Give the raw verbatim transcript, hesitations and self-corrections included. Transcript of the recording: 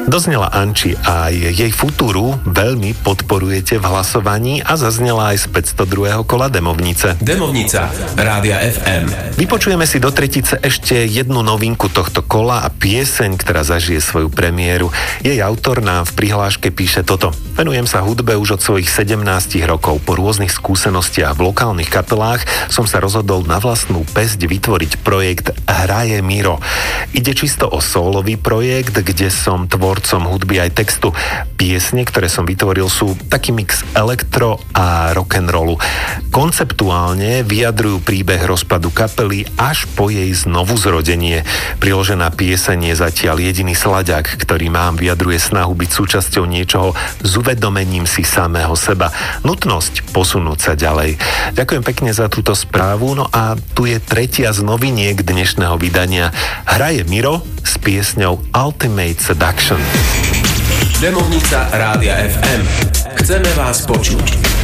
Doznela Anči a jej futúru veľmi podporujete v hlasovaní a zaznela aj z päťsto druhého kola Demovnice. Demovnica, Rádia ef em. Vypočujeme si do tretice ešte jednu novinku tohto kola a pieseň, ktorá zažije svoju premiéru. Jej autor nám v prihláške píše toto. Venujem sa hudbe už od svojich sedemnástich rokov. Po rôznych skúsenostiach v lokálnych kapelách som sa rozhodol na vlastnú päsť vytvoriť projekt Hraje Miro. Ide čisto o sólový projekt, kde som tvorcom hudby aj textu. Piesne, ktoré som vytvoril, sú taký mix elektro a rock'n'rollu. Konceptuálne vyjadrujú príbeh rozpadu kapely až po jej znovu zrodenie. Priložená pieseň je zatiaľ jediný slaďak, ktorý mám, vyjadruje snahu byť súčasťou niečoho s uvedomením si samého seba. Nutnosť posunúť sa ďalej. Ďakujem pekne za túto správu, no a tu je tretia z noviniek dnešného vydania. Hraje Miro s piesňou Ultimate Seduction. Demovnica Rádia ef em. Chceme vás počuť.